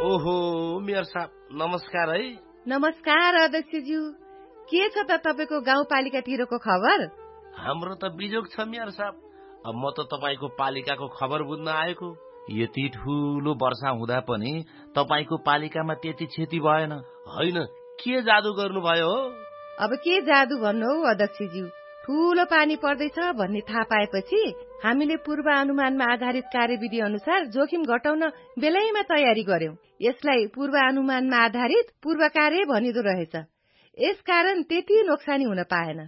ओहो मेयर साहब नमस्कार है। नमस्कार अध्यक्षज्यू, के छ त तपाईको गाउँपालिकातिरको खबर? हाम्रो त बिजोग छ मेयर साहब। अब म त तपाईको पालिकाको खबर बुझ्न आएको। यति ठूलो वर्षा हुँदा पनि तपाईको पालिकामा त्यति क्षति भएन। होइन, के जादु गर्नुभयो हो? अब के जादु भन्नु हौ अध्यक्षज्यू, ठूलो पानी पर्दैछ भन्ने थाहा पाएपछि हामीले पूर्व अनुमानमा आधारित कार्यविधि अनुसार जोखिम घटाउन बेलैमा तयारी गर्यौं। यसलाई पूर्व अनुमानमा आधारित पूर्व कार्य भनिदो रहेछ। यसकारण त्यति नोक्सानी हुन पाएन।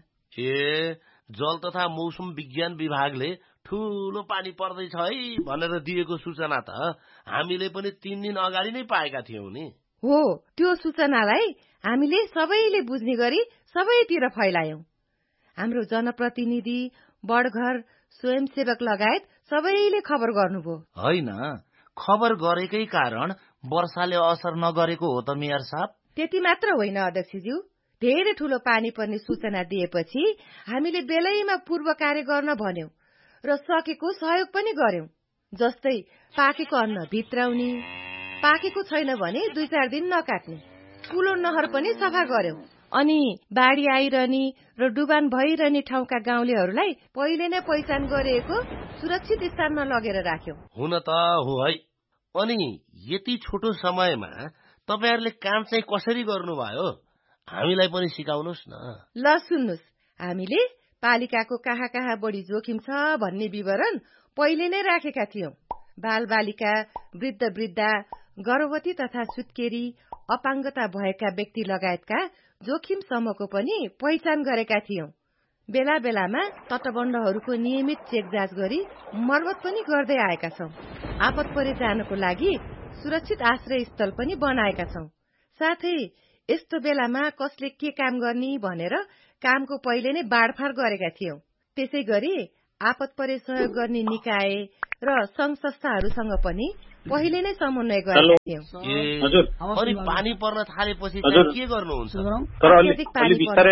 जल तथा मौसम विज्ञान विभागले ठूलो पानी पर्दैछ है भनेर दिएको सूचना त हामीले पनि 3 दिन अगाडि नै पाएका थियौं नि। हो, त्यो सूचनालाई हामीले सबैले बुझ्ने गरी सबैतिर फैलायौं। हाम्रो जनप्रतिनिधि, बडघर, स्वयंसेवक लगायत सबैले खबर गर्नुभयो। होइन, खबर गरेकै कारण वर्षाले असर नगरेको हो त मेयर साहब। त्यति मात्र होइन अध्यक्षज्यू, धेरै ठूलो पानी पर्ने सूचना दिएपछि हामीले बेलैमा पूर्व कार्य गर्न भन्यौं र सकेको सहयोग पनि गर्यौं। जस्तै पाकेको अन्न भित्राउने, पाकेको छैन भने 2-4 दिन नकाट्ने, ठूलो नहर पनि सफा गर्यौं। अनि बाढी आइरहने र डुबान भइरहने ठाउँका गाउँलेहरूलाई पहिले नै पहिचान गरिएको सुरक्षित स्थानमा लगेर राख्यौं। हुन त हो है। अनि यति छोटो समयमा तपाईहरुले काम चाहिँ कसरी गर्नुभयो? हामीलाई पनि सिकाउनुस् न। ल सुन्नुस्, हामीले पालिकाको कहाँ कहाँ बढी जोखिम छ भन्ने विवरण पहिले नै राखेका थियौं। बालबालिका, वृद्ध वृद्धा, गर्भवती तथा सुत्केरी, अपाङ्गता भएका व्यक्ति लगायतका जोखिम समूहको पनि पहिचान गरेका थियौं। बेला बेलामा तटबन्धहरूको नियमित चेक जाँच गरी मर्मत पनि गर्दै आएका छौं। आपत परे जानको लागि सुरक्षित आश्रय स्थल पनि बनाएका छौं। साथै यस्तो बेलामा कसले के काम गर्ने भनेर कामको पहिले नै बाँडफाँड गरेका थियौं। त्यसै गरी आपत परे सहयोग गर्ने निकाय र संघ संस्थाहरूसँग पनि पहिले नै समन्वय गरेका थियौं। हजुर, अनि पानी पर्न थालेपछि के गर्नुहुन्छ? अत्याधिक पानी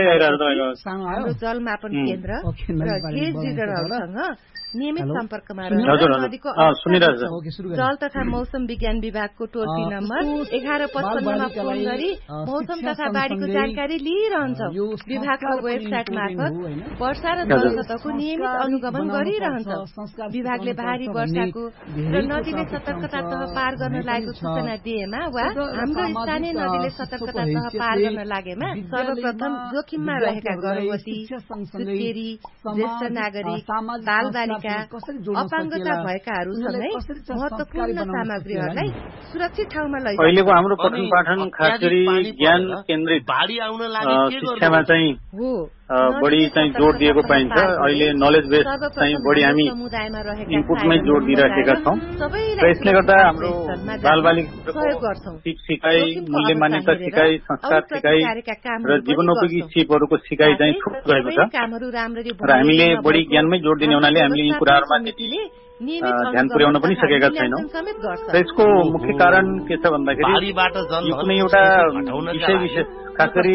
हाम्रो जलमापन केन्द्र र गेज रिडरहरूसँग नियमित सम्पर्कमा रहेर नदीको जल तथा मौसम विज्ञान विभागको टोल फ्री नम्बर 1155 मा फोन गरी मौसम तथा बाढीको जानकारी लिइरहन्छौं। विभागको वेबसाइट मार्फत वर्षा र जलस्रोतको नियमित अनुगमन गरिरहन्छौं। विभागले भारी वर्षाको र नदीले सतर्कता तह पार गर्न लागेको सूचना दिएमा वा हाम्रो स्थानीय नदीले सतर्कता तह पार गर्न लागेमा सर्वप्रथम जोखिममा रहेका गर्भवती, सुत्केरी, ज्येष्ठ नागरिक, बालबालिका, अपाङ्गता भएकाहरूसँगै महत्वपूर्ण सामग्रीहरूलाई सुरक्षित ठाउँमा लैजान्छ। अहिलेको हाम्रो पठन पाठन खास गरी ज्ञान केन्द्रित बाढी आउन लाग्यो शिक्षामा चाहिँ बढी चाहिँ जोड दिएको पाइन्छ। अहिले नलेज बेस चाहिँ बढी हामी इनपुटमै जोड दिइराखेका छौं र यसले गर्दा हाम्रो बालबालिकाको सिकाइ, मूल्य मान्यता सिकाइ, संस्कार सिकाइ र जीवनोपयोगी सिपहरूको सिकाइ चाहिँ छुट गएको छ र हामीले बढी ज्ञानमै जोड दिने हुनाले हामीले यी कुराहरूमा ध्यान पुर्याउन पनि सकेका छैनौं। र यसको मुख्य कारण के छ भन्दाखेरि कुनै एउटा विषय खास गरी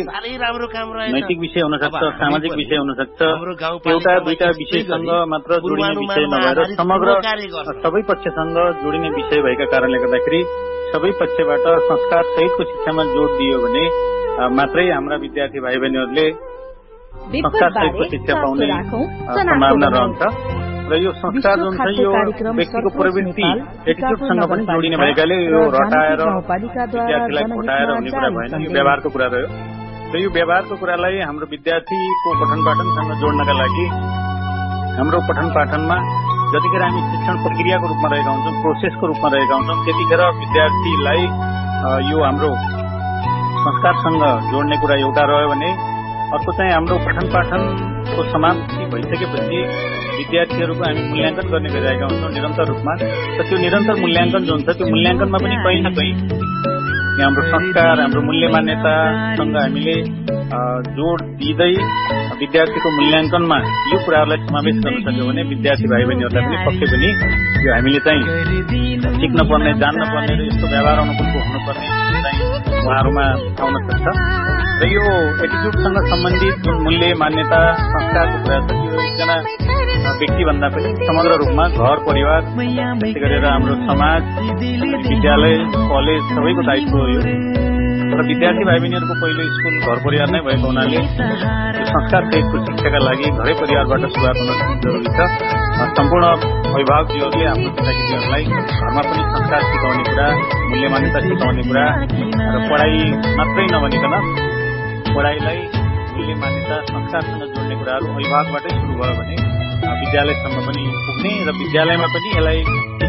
नैतिक विषय हुन सक्छ, सामाजिक विषय हुन सक्छ, एउटा दुईटा विषयसँग मात्र जोडिने विषय नभएर समग्र सबै पक्षसँग जोडिने विषय भएका कारणले गर्दाखेरि सबै पक्षबाट संस्कार सहितको शिक्षामा जोड दियो भने मात्रै हाम्रा विद्यार्थी भाइ बहिनीहरूले संस्कार सहितको शिक्षा पाउने सम्भावना रहन्छ। र यो संस्कार जुन छ यो व्यक्तिको प्रवृत्ति एटिट्युडसँग पनि जोडिने भएकाले यो रटाएर विद्यार्थीलाई घटाएर हुने कुरा भएन, यो व्यवहारको कुरा रह्यो। र यो व्यवहारको कुरालाई हाम्रो विद्यार्थीको पठन पाठनसँग जोड्नका लागि हाम्रो पठन पाठनमा जतिखेर हामी शिक्षण प्रक्रियाको रूपमा रहेका हुन्छौँ, प्रोसेसको रूपमा रहेका हुन्छौँ, त्यतिखेर विद्यार्थीलाई यो हाम्रो संस्कारसँग जोड्ने कुरा एउटा रह्यो भने अर्को चाहिँ हाम्रो पठन पाठनको समाप्ति भइसकेपछि विद्यार्थीहरूको हामी मूल्याङ्कन गर्ने गरिरहेका हुन्छौँ निरन्तर रूपमा। र त्यो निरन्तर मूल्याङ्कन जो हुन्छ त्यो मूल्याङ्कनमा पनि कहीँ न कहीँ हाम्रो संस्कार, हाम्रो मूल्य मान्यतासँग हामीले जोड दिँदै विद्यार्थीको मूल्याङ्कनमा यो कुराहरूलाई समावेश गर्न सक्यौँ भने विद्यार्थी भाइ बहिनीहरूलाई पनि पक्कै पनि यो हामीले चाहिँ सिक्न पर्ने, जान्न पर्ने र यस्तो व्यवहार अनुकूलको हुनुपर्ने चाहिँ उहाँहरूमा आउन सक्छ। र यो एटिट्युडसँग सम्बन्धित जुन मूल्य मान्यता संस्कारको कुरा छ यो एकजना व्यक्ति भन्दा पनि समग्र रूपमा घर परिवार त्यसै गरेर हाम्रो समाज विद्यालय कलेज सबैको दायित्व हो यो र विद्यार्थी भाइ बहिनीहरूको पहिलो स्कुल घर परिवार नै भएको हुनाले संस्कार सहितको शिक्षाका लागि घरै परिवारबाट सुरुवात हुन जरुरी छ। सम्पूर्ण अभिभावकजीहरूले आफ्नो केटाकेटीहरूलाई घरमा पनि संस्कार सिकाउने कुरा, मूल्य मान्यता सिकाउने कुरा र पढाइ मात्रै नभनिकन पढाइलाई मूल्य मान्यता संस्कारसँग जोड्ने कुराहरू अभिभावकबाटै सुरु भयो भने विद्यालयसम्म पनि पुग्ने र विद्यालयमा पनि यसलाई